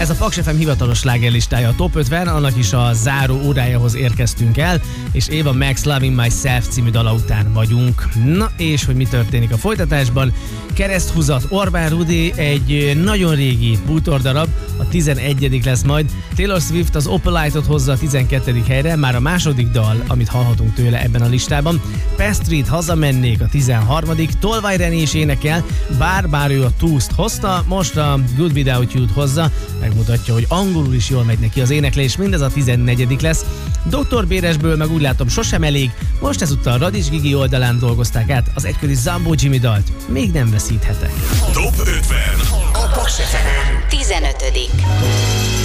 Ez a Paks FM hivatalos slágerlistája, a Top 50, annak is a záró órájához érkeztünk el, és Ava Max Loving Myself című dala után vagyunk. Na, és hogy mi történik a folytatásban? Kereszthúzat Orbán Rudi, egy nagyon régi bútordarab, a 11. lesz majd. Taylor Swift az Opalite-ot hozza a 12. helyre, már a második dal, amit hallhatunk tőle ebben a listában. Past Street, Hazamennék a 13. Tolvaj Reni is énekel, bár ő a Túszt hozta, most a Good Without You-t hozza, megmutatja, hogy angolul is jól megy neki az éneklés, mindez a 14. lesz. Dr. Béresből meg úgy látom sosem elég, most ezúttal Radics Gigi oldalán dolgozták át az egykori Zambó Jimmy dalt. Még nem veszíthetek. Top 50. A Paks FM. 15.